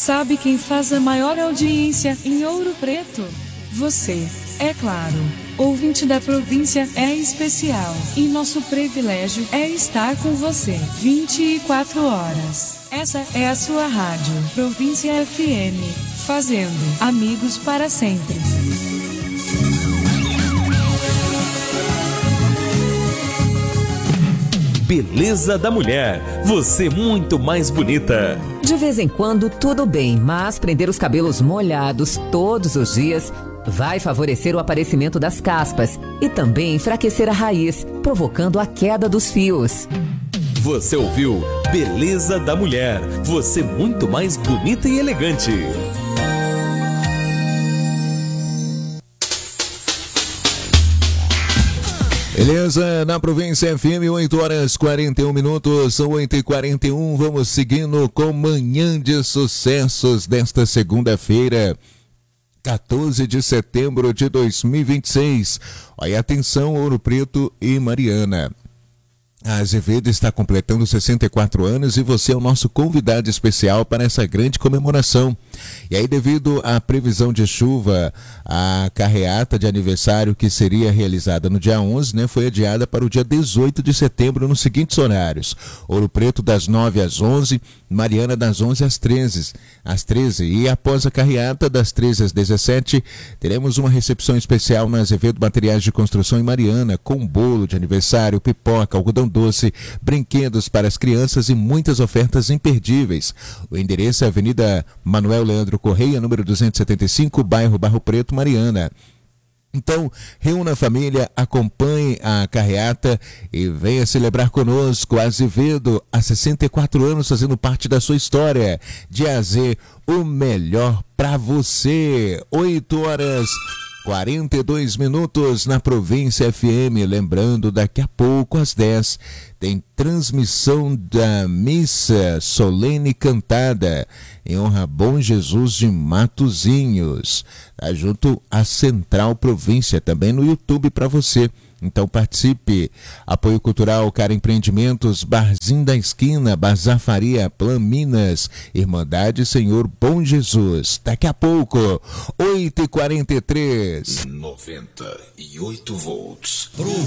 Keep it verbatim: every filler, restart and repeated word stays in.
Sabe quem faz a maior audiência em Ouro Preto? Você, é claro. Ouvinte da província é especial, e nosso privilégio é estar com você vinte e quatro horas. Essa é a sua rádio, Província F M, fazendo amigos para sempre. Beleza da mulher, você muito mais bonita. De vez em quando tudo bem, mas prender os cabelos molhados todos os dias vai favorecer o aparecimento das caspas e também enfraquecer a raiz, provocando a queda dos fios. Você ouviu Beleza da Mulher, você muito mais bonita e elegante. Beleza, na Província F M, oito horas e quarenta e um minutos, são oito e quarenta e um, vamos seguindo com Manhã de Sucessos desta segunda-feira, quatorze de setembro de dois mil e vinte e seis. Olha, atenção, Ouro Preto e Mariana. A Azevedo está completando sessenta e quatro anos e você é o nosso convidado especial para essa grande comemoração. E aí, devido à previsão de chuva, a carreata de aniversário que seria realizada no dia onze, né, foi adiada para o dia dezoito de setembro nos seguintes horários: Ouro Preto das nove às onze, Mariana das onze às treze, às treze. E após a carreata das treze às dezessete, teremos uma recepção especial na Azevedo Materiais de Construção em Mariana, com bolo de aniversário, pipoca, algodão doce, brinquedos para as crianças e muitas ofertas imperdíveis. O endereço é Avenida Manuel Leandro Correia, número duzentos e setenta e cinco, bairro Barro Preto, Mariana. Então, reúna a família, acompanhe a carreata e venha celebrar conosco. Azevedo, há sessenta e quatro anos fazendo parte da sua história. De A a Z, o melhor para você. oito horas quarenta e dois minutos na Província F M. Lembrando, daqui a pouco, às dez, tem transmissão da missa solene cantada em honra a Bom Jesus de Matozinhos. Tá junto à Central Província, também no YouTube para você. Então participe. Apoio Cultural, Cara Empreendimentos, Barzinho da Esquina, Bazar Faria, Plan Minas, Irmandade Senhor Bom Jesus. Daqui a pouco, oito e quarenta e três. noventa e oito volts.